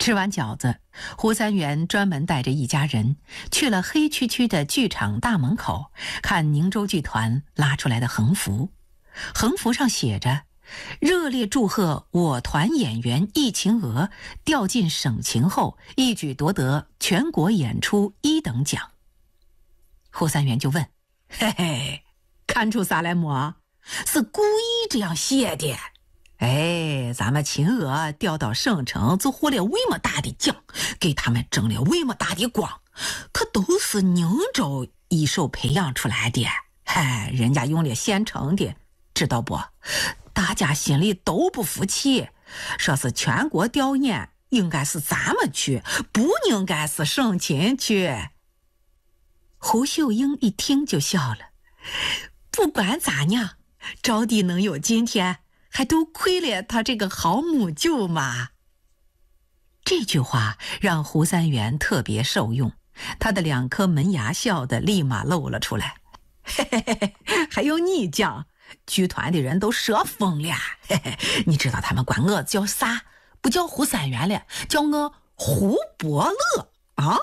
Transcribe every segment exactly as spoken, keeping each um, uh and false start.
吃完饺子，胡三元专门带着一家人去了黑黢黢的剧场大门口，看宁州剧团拉出来的横幅。横幅上写着热烈祝贺我团演员易秦娥调进省情后一举夺得全国演出一等奖。胡三元就问：嘿嘿，看出啥来么？是故意这样写的？哎，咱们秦娥调到省城就获了那么大的奖，给他们争了那么大的光，可都是宁州一手培养出来的，嗨，人家用了现成的，知道不？大家心里都不服气，说是全国调研应该是咱们去，不应该是省亲去。胡秀英一听就笑了，不管咋样，招娣能有今天，还都亏了他这个好母舅嘛。这句话让胡三元特别受用，他的两颗门牙笑得立马露了出来。嘿嘿嘿，还有你讲，剧团的人都说疯了。嘿嘿，你知道他们管我叫啥？不叫胡三元了，叫我胡伯乐啊！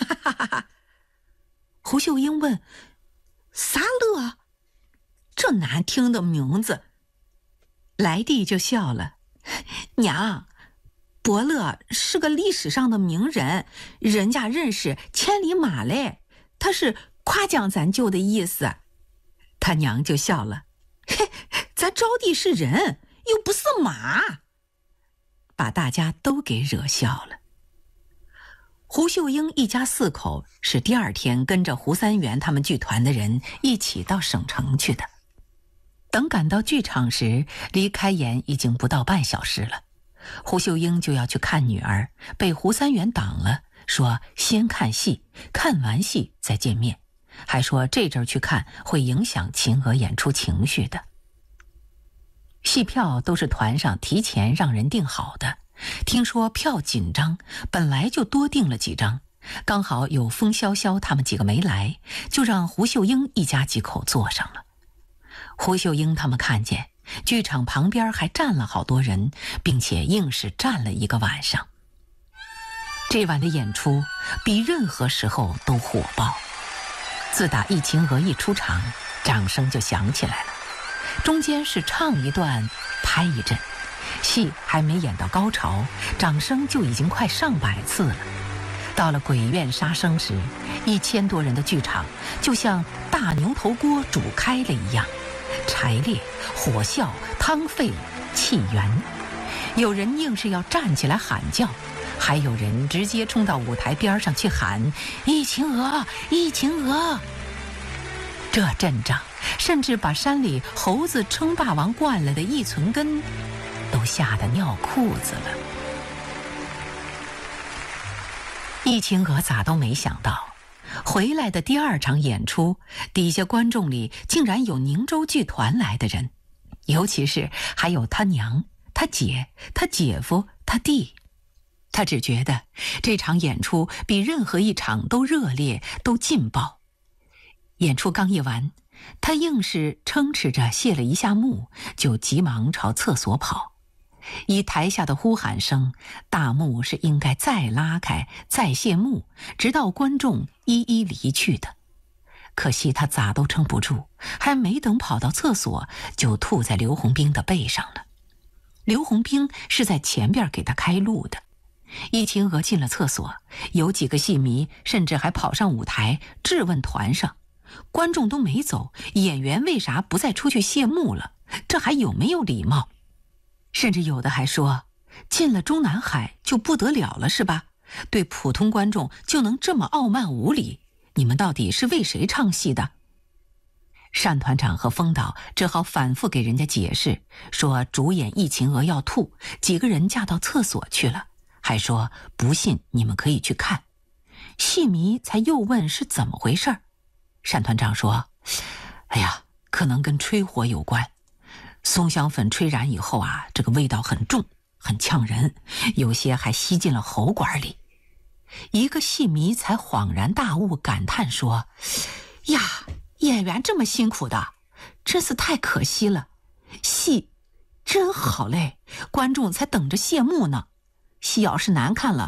胡秀英问：啥乐？这难听的名字。来弟就笑了：娘，伯乐是个历史上的名人，人家认识千里马嘞，他是夸奖咱舅的意思。他娘就笑了：嘿，咱招娣是人，又不是马，把大家都给惹笑了。胡秀英一家四口是第二天跟着胡三元他们剧团的人一起到省城去的。等赶到剧场时，离开演已经不到半小时了。胡秀英就要去看女儿，被胡三元挡了，说先看戏，看完戏再见面，还说这阵儿去看会影响秦娥演出情绪的。戏票都是团上提前让人订好的，听说票紧张，本来就多订了几张，刚好有风潇潇他们几个没来，就让胡秀英一家几口坐上了。胡秀英他们看见剧场旁边还站了好多人，并且硬是站了一个晚上。这晚的演出比任何时候都火爆，自打易秦娥一出场，掌声就响起来了，中间是唱一段拍一阵，戏还没演到高潮，掌声就已经快上百次了。到了鬼院杀生时，一千多人的剧场就像大牛头锅煮开了一样，柴烈、火啸、汤沸、气源。有人硬是要站起来喊叫，还有人直接冲到舞台边上去喊易秦娥，易秦娥。这阵仗甚至把山里猴子称霸王惯了的易存根都吓得尿裤子了。易秦娥咋都没想到，回来的第二场演出，底下观众里竟然有宁州剧团来的人，尤其是还有他娘、他姐、他姐夫、他弟。他只觉得这场演出比任何一场都热烈，都劲爆。演出刚一完，他硬是撑持着谢了一下幕，就急忙朝厕所跑。以台下的呼喊声，大幕是应该再拉开，再谢幕，直到观众一一离去的。可惜他咋都撑不住，还没等跑到厕所，就吐在刘洪兵的背上了。刘洪兵是在前边给他开路的。易秦娥进了厕所，有几个戏迷甚至还跑上舞台质问团上，观众都没走，演员为啥不再出去谢幕了？这还有没有礼貌？甚至有的还说，进了中南海就不得了了是吧？对普通观众就能这么傲慢无礼？你们到底是为谁唱戏的？单团长和风导只好反复给人家解释，说主演易秦娥要吐，几个人架到厕所去了，还说不信你们可以去看。戏迷才又问是怎么回事。单团长说，哎呀，可能跟吹火有关，松香粉吹燃以后啊，这个味道很重，很呛人，有些还吸进了喉管里。一个戏迷才恍然大悟，感叹说，呀，演员这么辛苦的，真是太可惜了，戏真好嘞，观众才等着谢幕呢，戏要是难看了，